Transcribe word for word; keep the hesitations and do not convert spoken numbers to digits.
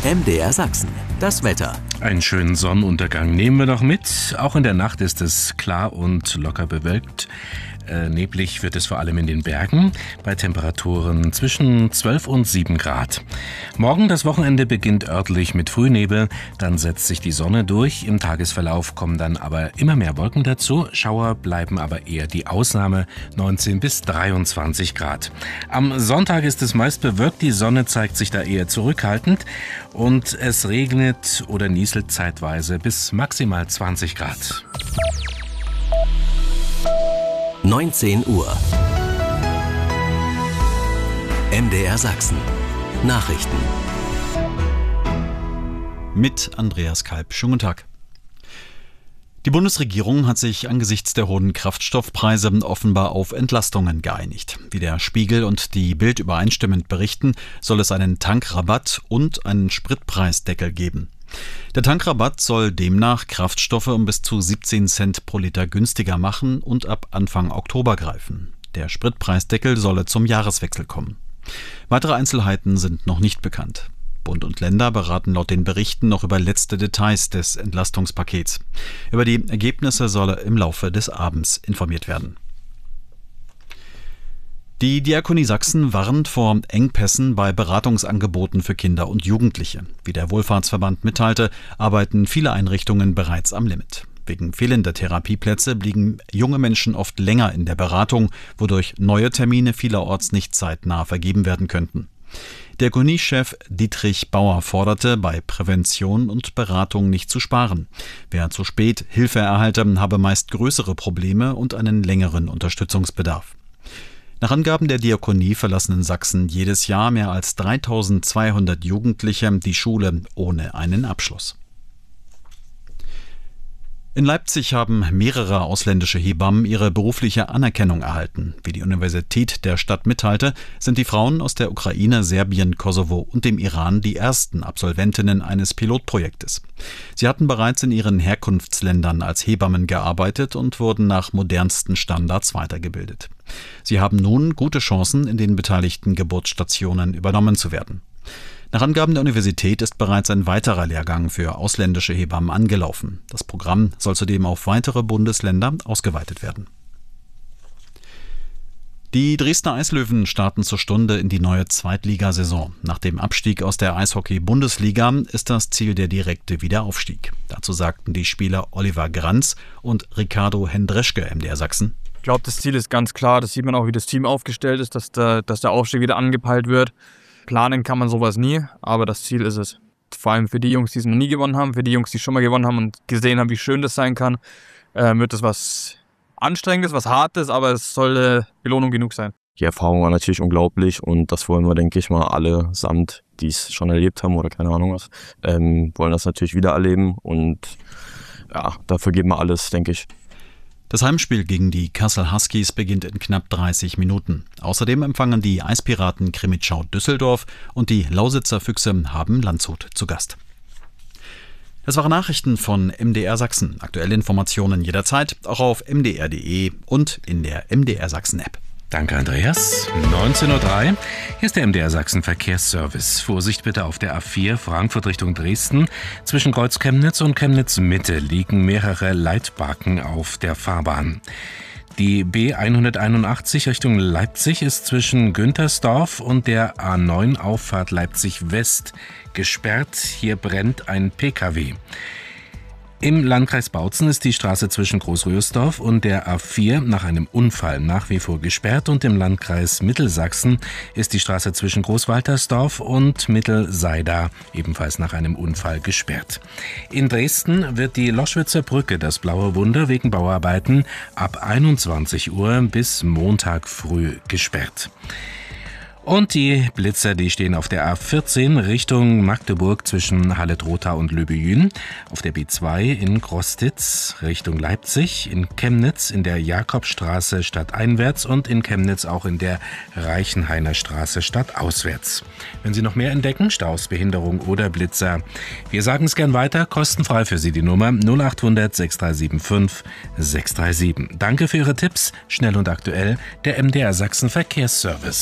M D R Sachsen, das Wetter. Einen schönen Sonnenuntergang nehmen wir noch mit. Auch in der Nacht ist es klar und locker bewölkt. Äh, neblig wird es vor allem in den Bergen bei Temperaturen zwischen zwölf und sieben Grad. Morgen, das Wochenende, beginnt örtlich mit Frühnebel. Dann setzt sich die Sonne durch. Im Tagesverlauf kommen dann aber immer mehr Wolken dazu. Schauer bleiben aber eher die Ausnahme, neunzehn bis dreiundzwanzig Grad. Am Sonntag ist es meist bewölkt. Die Sonne zeigt sich da eher zurückhaltend. Und es regnet oder nieselt zeitweise bis maximal zwanzig Grad. neunzehn Uhr. M D R Sachsen. Nachrichten. Mit Andreas Kalb. Schönen guten Tag. Die Bundesregierung hat sich angesichts der hohen Kraftstoffpreise offenbar auf Entlastungen geeinigt. Wie der Spiegel und die Bild übereinstimmend berichten, soll es einen Tankrabatt und einen Spritpreisdeckel geben. Der Tankrabatt soll demnach Kraftstoffe um bis zu siebzehn Cent pro Liter günstiger machen und ab Anfang Oktober greifen. Der Spritpreisdeckel solle zum Jahreswechsel kommen. Weitere Einzelheiten sind noch nicht bekannt. Bund und Länder beraten laut den Berichten noch über letzte Details des Entlastungspakets. Über die Ergebnisse solle im Laufe des Abends informiert werden. Die Diakonie Sachsen warnt vor Engpässen bei Beratungsangeboten für Kinder und Jugendliche. Wie der Wohlfahrtsverband mitteilte, arbeiten viele Einrichtungen bereits am Limit. Wegen fehlender Therapieplätze blieben junge Menschen oft länger in der Beratung, wodurch neue Termine vielerorts nicht zeitnah vergeben werden könnten. Diakoniechef Dietrich Bauer forderte, bei Prävention und Beratung nicht zu sparen. Wer zu spät Hilfe erhalte, habe meist größere Probleme und einen längeren Unterstützungsbedarf. Nach Angaben der Diakonie verlassen in Sachsen jedes Jahr mehr als dreitausendzweihundert Jugendliche die Schule ohne einen Abschluss. In Leipzig haben mehrere ausländische Hebammen ihre berufliche Anerkennung erhalten. Wie die Universität der Stadt mitteilte, sind die Frauen aus der Ukraine, Serbien, Kosovo und dem Iran die ersten Absolventinnen eines Pilotprojektes. Sie hatten bereits in ihren Herkunftsländern als Hebammen gearbeitet und wurden nach modernsten Standards weitergebildet. Sie haben nun gute Chancen, in den beteiligten Geburtsstationen übernommen zu werden. Nach Angaben der Universität ist bereits ein weiterer Lehrgang für ausländische Hebammen angelaufen. Das Programm soll zudem auf weitere Bundesländer ausgeweitet werden. Die Dresdner Eislöwen starten zur Stunde in die neue Zweitligasaison. Nach dem Abstieg aus der Eishockey-Bundesliga ist das Ziel der direkte Wiederaufstieg. Dazu sagten die Spieler Oliver Granz und Ricardo Hendreschke M D R Sachsen. Ich glaube, das Ziel ist ganz klar. Das sieht man auch, wie das Team aufgestellt ist, dass der, dass der Aufstieg wieder angepeilt wird. Planen kann man sowas nie, aber das Ziel ist es. Vor allem für die Jungs, die es noch nie gewonnen haben, für die Jungs, die schon mal gewonnen haben und gesehen haben, wie schön das sein kann, äh, wird das was Anstrengendes, was Hartes, aber es soll äh, Belohnung genug sein. Die Erfahrung war natürlich unglaublich und das wollen wir, denke ich mal, alle samt, die es schon erlebt haben oder keine Ahnung was, ähm, wollen das natürlich wieder erleben und ja, dafür geben wir alles, denke ich. Das Heimspiel gegen die Kassel Huskies beginnt in knapp dreißig Minuten. Außerdem empfangen die Eispiraten Krimitschau Düsseldorf und die Lausitzer Füchse haben Landshut zu Gast. Das waren Nachrichten von M D R Sachsen. Aktuelle Informationen jederzeit, auch auf m d r punkt d e und in der M D R Sachsen App. Danke, Andreas. neunzehn Uhr drei. Hier ist der M D R Sachsen Verkehrsservice. Vorsicht bitte auf der A vier Frankfurt Richtung Dresden. Zwischen Kreuz Chemnitz und Chemnitz Mitte liegen mehrere Leitbarken auf der Fahrbahn. Die B hunderteinundachtzig Richtung Leipzig ist zwischen Güntersdorf und der A neun Auffahrt Leipzig West gesperrt. Hier brennt ein P K W. Im Landkreis Bautzen ist die Straße zwischen Großröhrsdorf und der A vier nach einem Unfall nach wie vor gesperrt und im Landkreis Mittelsachsen ist die Straße zwischen Großwaltersdorf und Mittelseida ebenfalls nach einem Unfall gesperrt. In Dresden wird die Loschwitzer Brücke, das Blaue Wunder, wegen Bauarbeiten ab einundzwanzig Uhr bis Montag früh gesperrt. Und die Blitzer, die stehen auf der A vierzehn Richtung Magdeburg zwischen Halle-Trotha und Löbejün, auf der B zwei in Grostitz Richtung Leipzig, in Chemnitz in der Jakobstraße stadteinwärts und in Chemnitz auch in der Reichenhainer Straße stadtauswärts. Wenn Sie noch mehr entdecken, Staus, Behinderung oder Blitzer, wir sagen es gern weiter, kostenfrei für Sie die Nummer null acht hundert sechs drei sieben fünf sechs drei sieben. Danke für Ihre Tipps, schnell und aktuell, der M D R Sachsen Verkehrsservice.